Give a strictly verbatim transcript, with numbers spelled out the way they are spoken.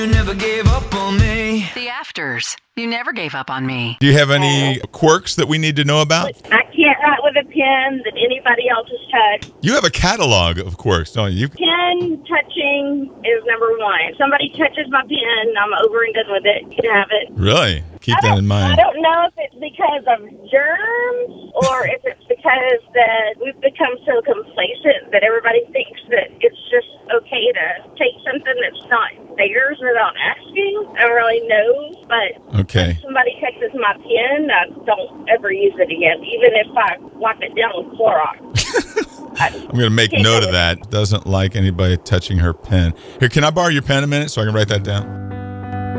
You never gave up on me. The Afters. You never gave up on me. Do you have any quirks that we need to know about? I can't write with a pen that anybody else has touched. You have a catalog of quirks, don't you? Pen touching is number one. If somebody touches my pen, I'm over and done with it. You can have it. Really? Keep I that in I mind. don't know if it's because of germs or if it's because that we've become so complacent that everybody thinks that it's just okay to take something that's not theirs without asking. I don't really know, but Okay. if somebody touches my pen, I don't ever use it again, even if I wipe it down with Clorox. I'm going to make note of that. Doesn't like anybody touching her pen. Here, can I borrow your pen a minute so I can write that down?